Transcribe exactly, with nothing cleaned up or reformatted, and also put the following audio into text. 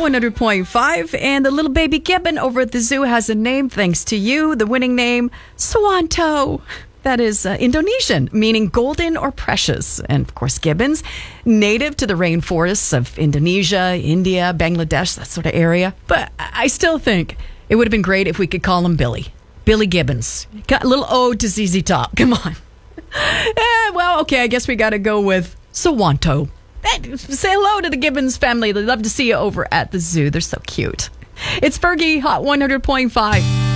one hundred point five. And the little baby gibbon over at the zoo has a name thanks to you. The winning name, Suwanto. That is uh, Indonesian, meaning golden or precious. And of course, gibbons, native to the rainforests of Indonesia, India, Bangladesh, that sort of area. But I still think it would have been great if we could call him Billy. Billy Gibbons. Got a little ode to Z Z Top. Come on. eh, well, okay, I guess we got to go with Suwanto. Hey, say hello to the Gibbons family. They'd love to see you over at the zoo. They're so cute. It's Fergie, Hot one hundred point five.